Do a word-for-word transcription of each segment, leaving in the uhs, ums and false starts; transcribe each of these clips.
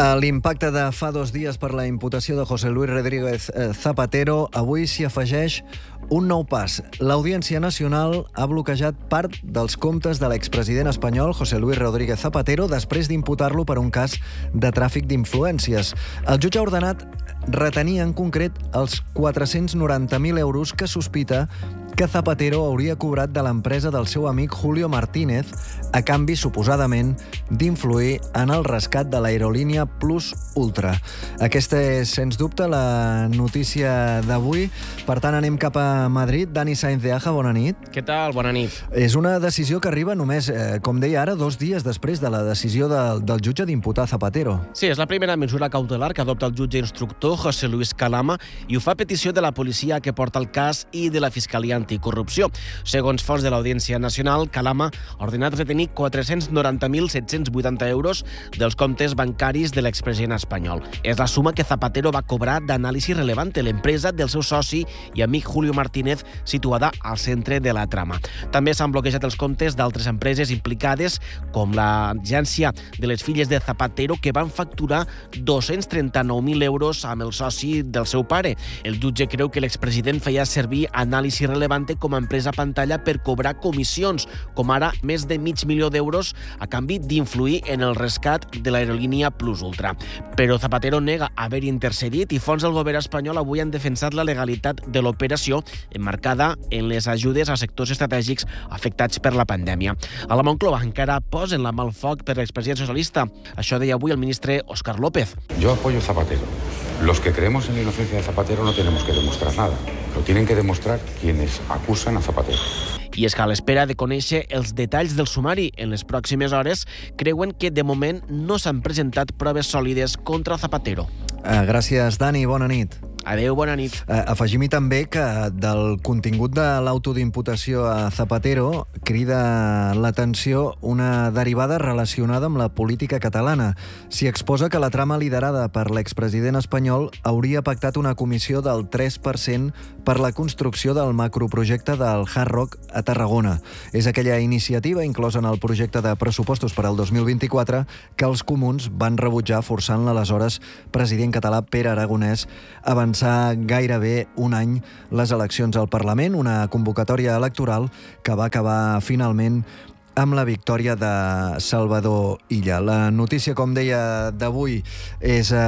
L'impacte de fa dos dies per la imputació de José Luis Rodríguez Zapatero, avui s'hi afegeix un nou pas. l'Audiència Nacional ha bloquejat part dels comptes de l'expresident espanyol José Luis Rodríguez Zapatero després d'imputar-lo per un cas de tràfic d'influències. El jutge ha ordenat retenir en concret els quatre-cents noranta mil euros que sospita que Zapatero hauria cobrat de l'empresa del seu amic Julio Martínez a canvi, suposadament, d'influir en el rescat de l'aerolínia Plus Ultra. Aquesta és, sens dubte, la notícia d'avui. Per tant, anem cap a Madrid. Dani Sainz de Aja, bona nit. Què tal? Bona nit. És una decisió que arriba només, eh, com deia ara, dos dies després de la decisió del, del jutge d'imputar Zapatero. Sí, és la primera mesura cautelar que adopta el jutge instructor José Luis Calama i ho fa a petició de la policia que porta el cas i de la Fiscalia Anticorrupció. Segons fonts de l'Audiència Nacional, Calama ha ordenat retenir quatre-cents noranta mil set-cents vuitanta euros dels comptes bancaris de l'expresident espanyol. És la suma que Zapatero va cobrar d'Anàlisi Relevante, l'empresa del seu soci i amic Julio Martínez, situada al centre de la trama. També s'han bloquejat els comptes d'altres empreses implicades, com l'agència de les filles de Zapatero, que van facturar dos-cents trenta-nou mil euros amb el soci del seu pare. El jutge creu que l'expresident feia servir Anàlisi Relevante com a empresa pantalla per cobrar comissions, com ara més de mig milió d'euros a canvi d'influir en el rescat de l'aerolínia Plus Ultra. Però Zapatero nega haver intercedit i fons del govern espanyol avui han defensat la legalitat de l'operació emmarcada en les ajudes a sectors estratègics afectats per la pandèmia. A la Moncloa encara posen la mà al foc per l'expresident socialista. Això deia avui el ministre Óscar López. Yo apoyo a Zapatero. Los que creemos en la inocencia de Zapatero no tenemos que demostrar nada. Lo tienen que demostrar quienes acusan a Zapatero. I és que a l'espera de conèixer els detalls del sumari en les pròximes hores, creuen que de moment no s'han presentat proves sòlides contra Zapatero. Uh, gràcies, Dani. Bona nit. Adéu, bona nit. Uh, afegim-hi també que del contingut de l'auto d'imputació a Zapatero crida l'atenció una derivada relacionada amb la política catalana. S'hi exposa que la trama liderada per l'expresident espanyol hauria pactat una comissió del tres per cent per la construcció del macroprojecte del Hard Rock a Tarragona. És aquella iniciativa inclosa en el projecte de pressupostos per al dos mil vint-i-quatre que els comuns van rebutjar, forçant l'aleshores president català Pere Aragonès a avançar gairebé un any les eleccions al Parlament, una convocatòria electoral que va acabar finalment amb la victòria de Salvador Illa. La notícia, com deia, d'avui és eh,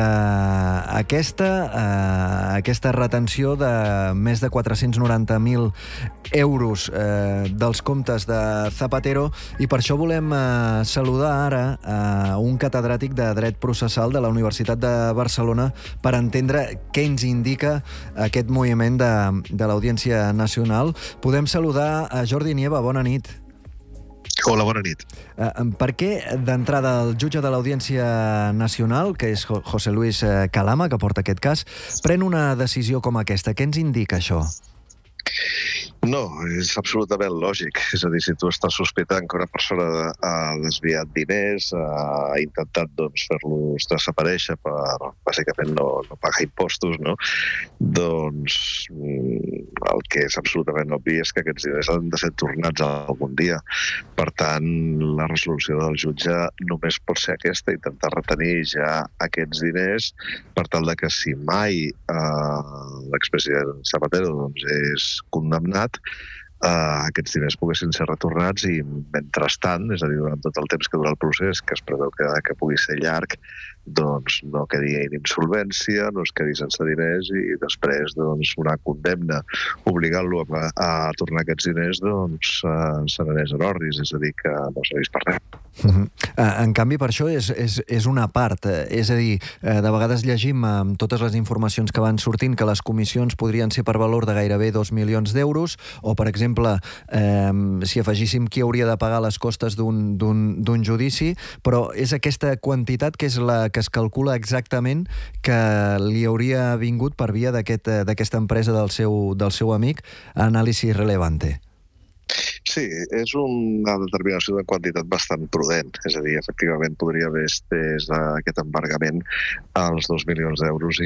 aquesta, eh, aquesta retenció de més de quatre-cents noranta mil euros eh, dels comptes de Zapatero, i per això volem eh, saludar ara eh, un catedràtic de Dret Processal de la Universitat de Barcelona per entendre què ens indica aquest moviment de, de l'Audiència Nacional. Podem saludar a Jordi Nieva. Bona nit. Hola, bona nit. Uh, per què, d'entrada, el jutge de l'Audiència Nacional, que és José Luis Calama, que porta aquest cas, pren una decisió com aquesta? Què ens indica això? No, és absolutament lògic. És a dir, si tu estàs sospitant que una persona ha desviat diners, ha intentat doncs, fer-los desaparèixer per, bàsicament, no, no pagar impostos, no? Doncs el que és absolutament obvi és que aquests diners han de ser tornats algun dia. Per tant, la resolució del jutge només pot ser aquesta, intentar retenir ja aquests diners per tal de que si mai eh, l'expresident Zapatero doncs, és condemnat, Uh, aquests diners poguessin ser retornats i, mentrestant, és a dir, durant tot el temps que dura el procés, que es preveu que, que pugui ser llarg, doncs no quedi en insolvència, no es quedi sense diners i després doncs, una condemna obligant-lo a, a tornar aquests diners doncs uh, se n'anés en orris, és a dir, que no s'ha vist per res. Uh -huh. uh, en canvi, per això és, és, és una part. Uh, és a dir, uh, de vegades llegim amb uh, totes les informacions que van sortint que les comissions podrien ser per valor de gairebé dos milions d'euros, o, per exemple, uh, si afegíssim qui hauria de pagar les costes d'un d'un judici, però és aquesta quantitat que és la que es calcula exactament que li hauria vingut per via d'aquesta aquest, empresa del seu, del seu amic, Anàlisi Relevante. Sí, és una determinació de quantitat bastant prudent. És a dir, efectivament podria haver estès aquest embargament als dos milions d'euros i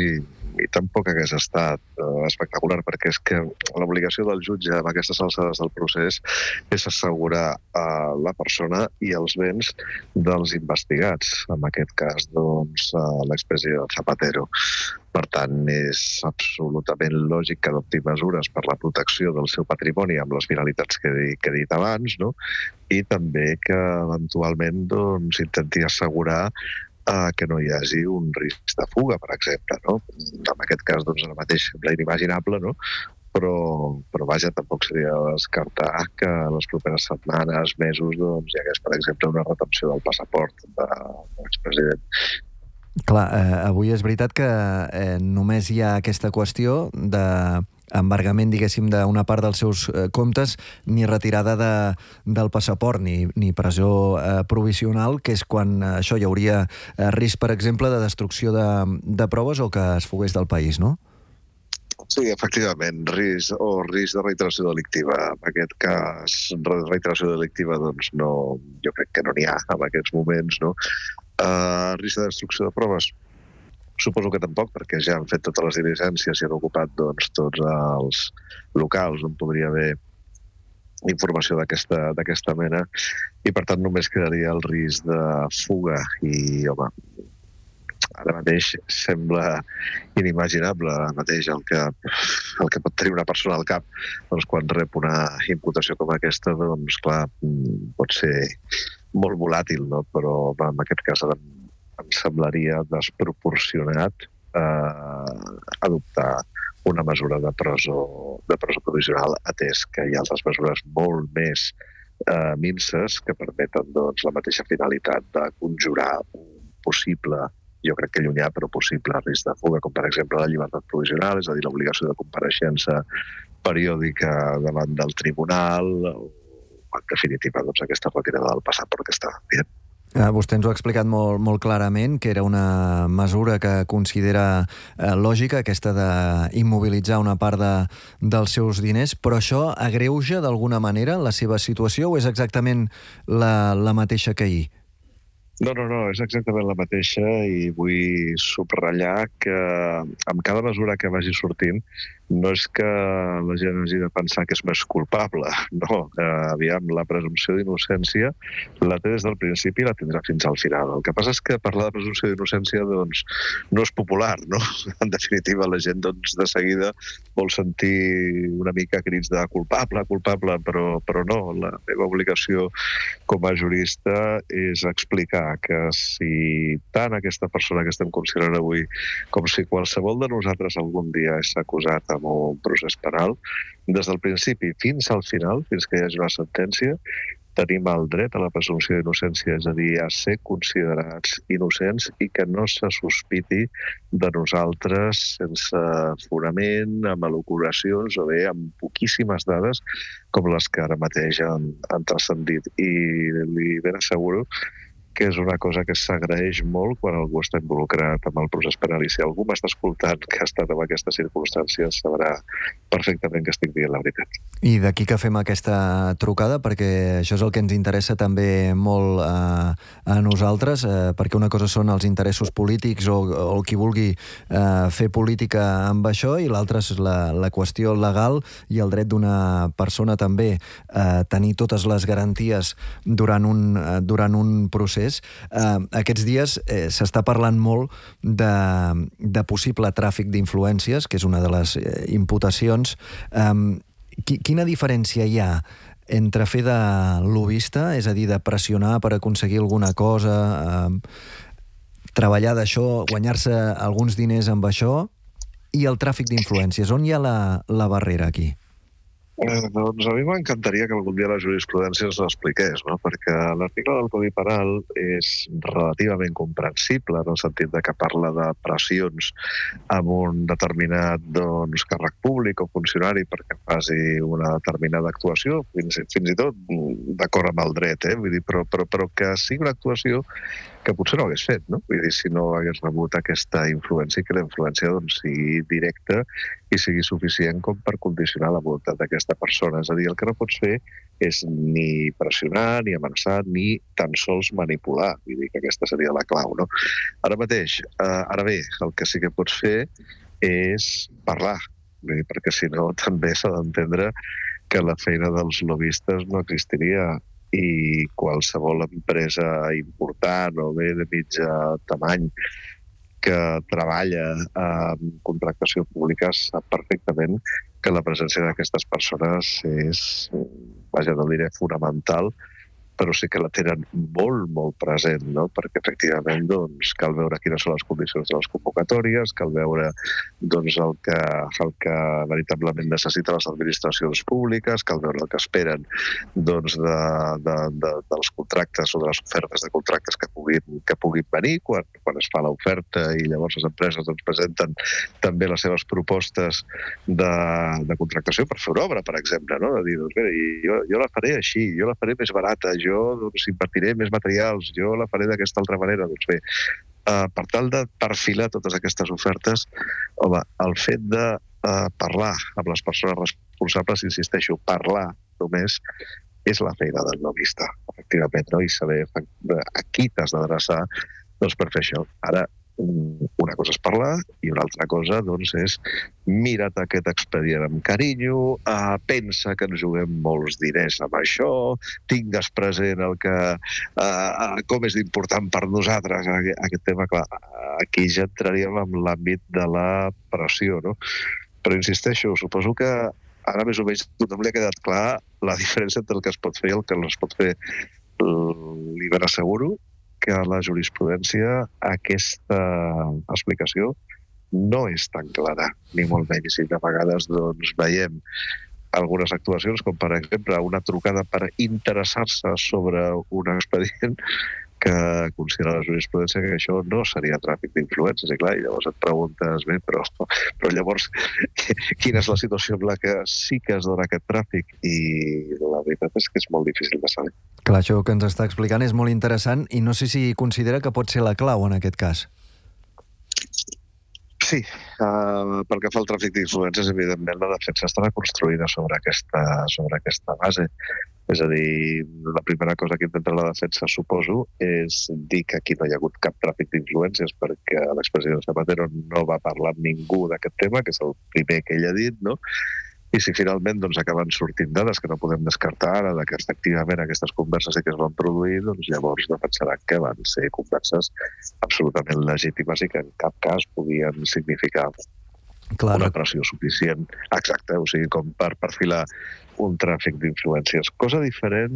i tampoc hagués estat uh, espectacular, perquè és que l'obligació del jutge amb aquestes alçades del procés és assegurar uh, la persona i els béns dels investigats, en aquest cas, doncs, uh, l'expresident Zapatero. Per tant, és absolutament lògic que adopti mesures per la protecció del seu patrimoni amb les finalitats que he, que he dit abans, no? I també que eventualment doncs, intenti assegurar eh, que no hi hagi un risc de fuga, per exemple. No? En aquest cas, doncs, ara mateix sembla inimaginable, no? Però, però vaja, tampoc seria descartar que les properes setmanes, mesos, doncs, hi hagués, per exemple, una retenció del passaport de, de l'expresident. Clar, eh, avui és veritat que eh, només hi ha aquesta qüestió d'embargament, diguéssim, d'una part dels seus eh, comptes, ni retirada de, del passaport, ni, ni presó eh, provisional, que és quan eh, això hi hauria eh, risc, per exemple, de destrucció de, de proves o que es fugués del país, no? Sí, efectivament, risc o risc de reiteració delictiva. En aquest cas, reiteració delictiva, doncs, no, jo crec que no n'hi ha en aquests moments, no? Uh, risc de destrucció de proves? Suposo que tampoc, perquè ja han fet totes les diligències i han ocupat doncs, tots els locals on podria haver informació d'aquesta d'aquesta mena, i per tant només quedaria el risc de fuga. I, home, ara mateix sembla inimaginable ara mateix el que, el que pot tenir una persona al cap, doncs, quan rep una imputació com aquesta, doncs clar, pot ser molt volàtil, no? Però en aquest cas em, em semblaria desproporcionat eh, adoptar una mesura de presó, de presó provisional, atès que hi ha altres mesures molt més eh, minces que permeten doncs, la mateixa finalitat de conjurar un possible, jo crec que llunyà, però possible risc de fuga, com per exemple la llibertat provisional, és a dir, l'obligació de compareixença periòdica davant del tribunal, o en definitiva, doncs, aquesta retirada del passaport que estava dient. Eh, vostè ens ho ha explicat molt, molt clarament, que era una mesura que considera eh, lògica, aquesta d'immobilitzar una part de, dels seus diners, però això agreuja d'alguna manera la seva situació o és exactament la, la mateixa que ahir? No, no, no, és exactament la mateixa i vull subratllar que amb cada mesura que vagi sortint no és que la gent hagi de pensar que és més culpable, no. Eh, aviam, la presumpció d'innocència la té des del principi i la tindrà fins al final. El que passa és que parlar de presumpció d'innocència doncs, no és popular, no? En definitiva, la gent doncs, de seguida vol sentir una mica crits de culpable, culpable, però, però no. La meva obligació com a jurista és explicar que si tant aquesta persona que estem considerant avui com si qualsevol de nosaltres algun dia és acusat amb un procés penal, des del principi fins al final, fins que hi hagi una sentència, tenim el dret a la presumpció d'innocència, és a dir, a ser considerats innocents i que no se sospiti de nosaltres sense fonament, amb elucubracions o bé amb poquíssimes dades com les que ara mateix han, han transcendit. I li ben asseguro que és una cosa que s'agraeix molt quan algú està involucrat amb el procés penal. I si algú m'està escoltant que ha estat en aquestes circumstàncies, sabrà perfectament que estic dient la veritat. I d'aquí que fem aquesta trucada, perquè això és el que ens interessa també molt a, a nosaltres, eh, perquè una cosa són els interessos polítics o, o qui vulgui eh, fer política amb això, i l'altra és la, la qüestió legal i el dret d'una persona també a eh, tenir totes les garanties durant un, eh, durant un procés. Uh, aquests dies eh, s'està parlant molt de, de possible tràfic d'influències, que és una de les eh, imputacions. Um, qui, quina diferència hi ha entre fer de lobista, és a dir, de pressionar per aconseguir alguna cosa, uh, treballar d'això, guanyar-se alguns diners amb això, i el tràfic d'influències? On hi ha la, la barrera aquí? Eh, doncs a mi m'encantaria que algun dia la jurisprudència ens l'expliqués, no? Perquè l'article del Codi Penal és relativament comprensible en el sentit de que parla de pressions amb un determinat doncs, càrrec públic o funcionari perquè faci una determinada actuació, fins, fins i tot d'acord amb el dret, eh? Vull dir, però, però, però que sigui una actuació que potser no hagués fet, no? Vull dir, si no hagués rebut aquesta influència, que la influència doncs, sigui directa i sigui suficient com per condicionar la voluntat d'aquesta persona. És a dir, el que no pots fer és ni pressionar, ni amenaçar, ni tan sols manipular. Vull dir que aquesta seria la clau, no? Ara mateix, eh, ara bé, el que sí que pots fer és parlar, perquè si no també s'ha d'entendre que la feina dels lobistes no existiria i qualsevol empresa important o bé de mitjà tamany que treballa en contractació pública sap perfectament que la presència d'aquestes persones és, vaja, no diré fonamental, però sí que la tenen molt, molt present, no? Perquè efectivament doncs, cal veure quines són les condicions de les convocatòries, cal veure doncs, el, que, el que veritablement necessiten les administracions públiques, cal veure el que esperen doncs, de, de, de, dels contractes o de les ofertes de contractes que puguin, que puguin venir quan, quan es fa l'oferta i llavors les empreses doncs, presenten també les seves propostes de, de contractació per fer una obra, per exemple, no? De dir, doncs, mira, jo, jo la faré així, jo la faré més barata, jo doncs, invertiré més materials, jo la faré d'aquesta altra manera. Doncs bé, uh, per tal de perfilar totes aquestes ofertes, home, el fet de uh, parlar amb les persones responsables, insisteixo, parlar només és la feina del lobista, efectivament, no? I saber a qui t'has d'adreçar doncs, per fer això. Ara, una cosa és parlar i una altra cosa doncs, és mira't aquest expedient amb carinyo, eh, pensa que ens juguem molts diners amb això, tingues present el que, eh, com és important per nosaltres aquest tema. Clar, aquí ja entraríem en l'àmbit de la pressió, no? Però insisteixo, suposo que ara més o menys tothom li ha quedat clar la diferència entre el que es pot fer i el que no es pot fer. Li ben asseguro que a la jurisprudència aquesta explicació no és tan clara, ni molt menys. I de vegades doncs, veiem algunes actuacions, com per exemple una trucada per interessar-se sobre un expedient que considera la jurisprudència que això no seria tràfic d'influències. I clar, i llavors et preguntes, bé, però, però llavors quina és la situació en la que sí que es dona aquest tràfic? I la veritat és que és molt difícil de saber. Clar, això que ens està explicant és molt interessant i no sé si considera que pot ser la clau en aquest cas. Sí, uh, pel que fa al tràfic d'influències, evidentment la defensa estarà construïda sobre aquesta, sobre aquesta base. És a dir, la primera cosa que intentarà la defensa, suposo, és dir que aquí no hi ha hagut cap tràfic d'influències perquè l'expresident Zapatero no va parlar amb ningú d'aquest tema, que és el primer que ell ha dit, no? I si finalment doncs, acaben sortint dades que no podem descartar ara de que efectivament aquestes converses sí que es van produir, doncs llavors defensaran que van ser converses absolutament legítimes i que en cap cas podien significar Clar. una pressió suficient, exacte, o sigui, com per perfilar un tràfic d'influències. Cosa diferent